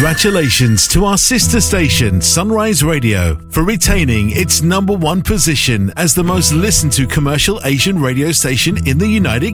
Congratulations to our sister station, Sunrise Radio, for retaining its #1 position as the most listened to commercial Asian radio station in the United